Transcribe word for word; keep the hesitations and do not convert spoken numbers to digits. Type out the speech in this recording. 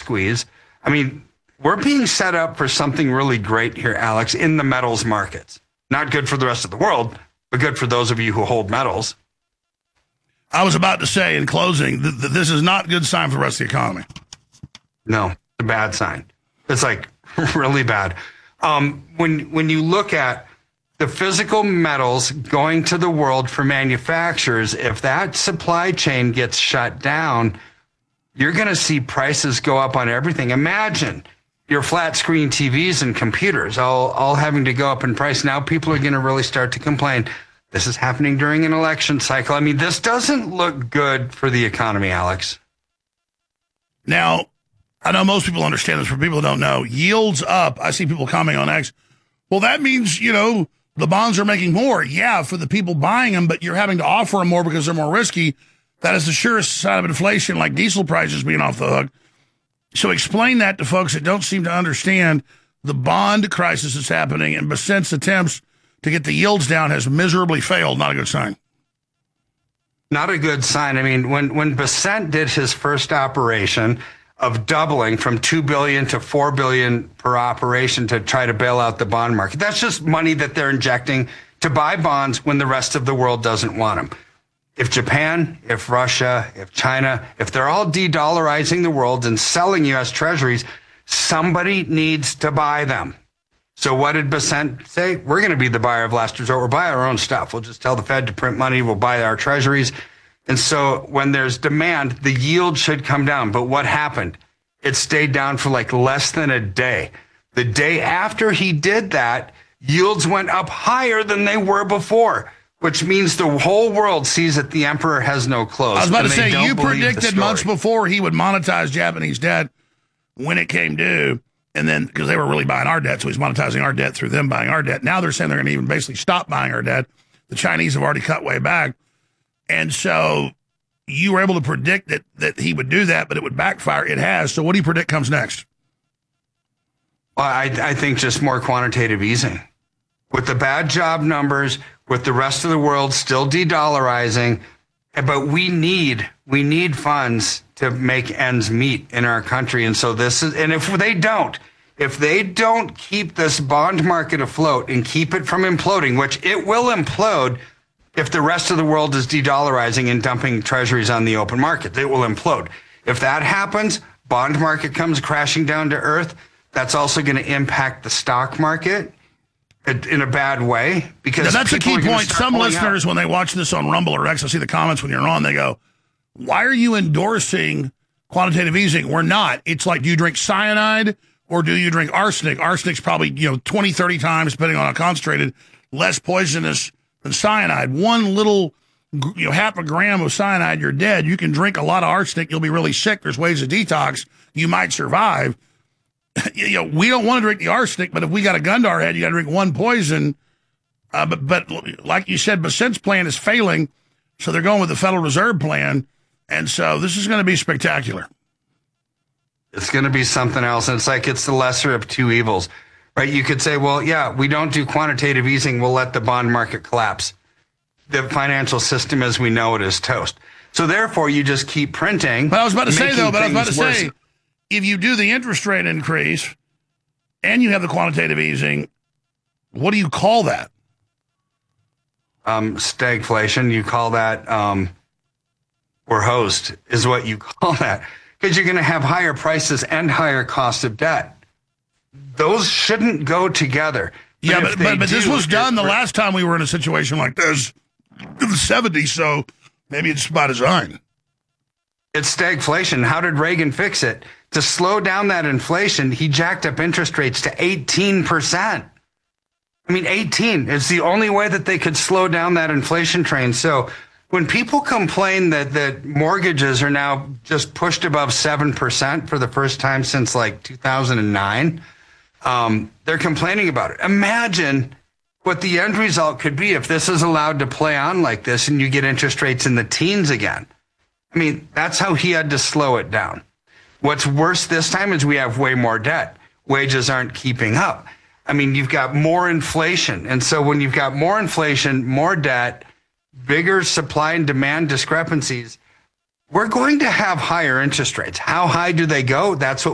squeeze. I mean, we're being set up for something really great here, Alex, in the metals markets. Not good for the rest of the world, but good for those of you who hold metals. I was about to say in closing that th- this is not a good sign for the rest of the economy. No, it's a bad sign. It's like really bad. Um, when when you look at the physical metals going to the world for manufacturers, if that supply chain gets shut down, you're going to see prices go up on everything. Imagine your flat screen T Vs and computers all, all having to go up in price. Now people are going to really start to complain. This is happening during an election cycle. I mean, this doesn't look good for the economy, Alex. Now, I know most people understand this. For people who don't know, yields up. I see people commenting on X. Well, that means, you know, the bonds are making more. Yeah, for the people buying them, but you're having to offer them more because they're more risky. That is the surest sign of inflation, like diesel prices being off the hook. So explain that to folks that don't seem to understand the bond crisis that's happening, and Bessent's attempts to get the yields down has miserably failed. Not a good sign. Not a good sign. I mean, when, when Bessent did his first operation of doubling from two billion dollars to four billion dollars per operation to try to bail out the bond market, that's just money that they're injecting to buy bonds when the rest of the world doesn't want them. If Japan, if Russia, if China, if they're all de-dollarizing the world and selling U S treasuries, somebody needs to buy them. So what did Bessent say? We're going to be the buyer of last resort. We'll buy our own stuff. We'll just tell the Fed to print money. We'll buy our treasuries. And so when there's demand, the yield should come down. But what happened? It stayed down for like less than a day. The day after he did that, yields went up higher than they were before, which means the whole world sees that the emperor has no clothes. I was about to say, you predicted months before he would monetize Japanese debt when it came due. And then, because they were really buying our debt, so he's monetizing our debt through them buying our debt. Now they're saying they're going to even basically stop buying our debt. The Chinese have already cut way back. And so you were able to predict that, that he would do that, but it would backfire. It has. So what do you predict comes next? Well, I, I think just more quantitative easing. With the bad job numbers, with the rest of the world still de-dollarizing, but we need we need funds to make ends meet in our country. And so this is, and if they don't, if they don't keep this bond market afloat and keep it from imploding, which it will implode if the rest of the world is de-dollarizing and dumping treasuries on the open market, it will implode. If that happens, bond market comes crashing down to earth. That's also going to impact the stock market in a bad way, because now, that's a key point. Some listeners, out. when they watch this on Rumble or X, I see the comments when you're on, they go, why are you endorsing quantitative easing? We're not. It's like, do you drink cyanide or do you drink arsenic? Arsenic's probably, you know, twenty, thirty times, depending on how concentrated, less poisonous than cyanide. One little, you know, half a gram of cyanide, you're dead. You can drink a lot of arsenic, you'll be really sick. There's ways to detox. You might survive. You know, we don't want to drink the arsenic, but if we got a gun to our head, you got to drink one poison. Uh, but, but like you said, Bessent's plan is failing, so they're going with the Federal Reserve plan, and so this is going to be spectacular. It's going to be something else, and it's like it's the lesser of two evils, right? You could say, well, yeah, we don't do quantitative easing, we'll let the bond market collapse. The financial system as we know it is toast. So therefore, you just keep printing. But I was about to say, though, but I was about to worse. say, if you do the interest rate increase and you have the quantitative easing, what do you call that? Um, stagflation. You call that, um, or host is what you call that, because you're going to have higher prices and higher cost of debt. Those shouldn't go together. But yeah, but, but, but do, this was done the last time we were in a situation like this in the seventies, so maybe it's by design. It's stagflation. How did Reagan fix it? To slow down that inflation, he jacked up interest rates to eighteen percent. I mean, eighteen is the only way that they could slow down that inflation train. So when people complain that, that mortgages are now just pushed above seven percent for the first time since like two thousand nine, um, they're complaining about it. Imagine what the end result could be if this is allowed to play on like this and you get interest rates in the teens again. I mean, that's how he had to slow it down. What's worse this time is we have way more debt. Wages aren't keeping up. I mean, you've got more inflation. And so when you've got more inflation, more debt, bigger supply and demand discrepancies, we're going to have higher interest rates. How high do they go? That's what